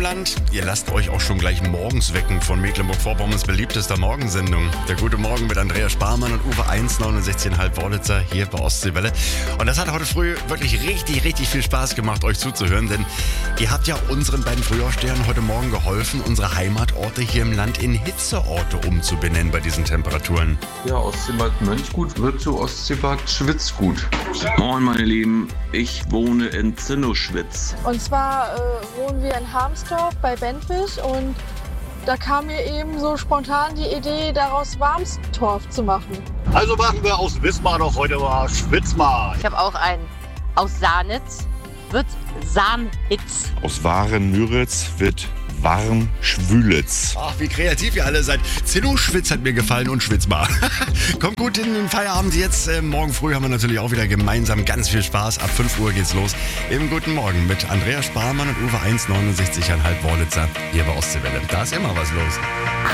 Land. Ihr lasst euch auch schon gleich morgens wecken von Mecklenburg-Vorpommerns beliebtester Morgensendung. Der gute Morgen mit Andreas Sparmann und Uwe 1, 69,5 Wörlitzer hier bei Ostseewelle. Und das hat heute früh wirklich richtig viel Spaß gemacht, euch zuzuhören, denn ihr habt ja unseren beiden Frühaufstehern heute Morgen geholfen, unsere Heimatorte hier im Land in Hitzeorte umzubenennen bei diesen Temperaturen. Ja, Ostseebad Mönchgut wird zu Ostseebad Schwitzgut. Moin meine Lieben, ich wohne in Zinnoschwitz. Und zwar wohnen wir in Harmsdorf bei Bentwig und da kam mir eben so spontan die Idee, daraus Warmstorf zu machen. Also machen wir aus Wismar doch heute mal Schwitzmar. Ich habe auch einen aus Sahnitz, wird Sahnitz. Aus Waren-Müritz wird Warm-Schwülitz. Ach, wie kreativ ihr alle seid. Zinnoschwitz hat mir gefallen und Schwitzmar. Kommt gut in den Feierabend jetzt. Morgen früh haben wir natürlich auch wieder gemeinsam ganz viel Spaß. Ab 5 Uhr geht's los. Im Guten Morgen mit Andreas Sparmann und Uwe 1, 69,5 Wörlitzer hier bei Ostseewelle. Da ist immer was los.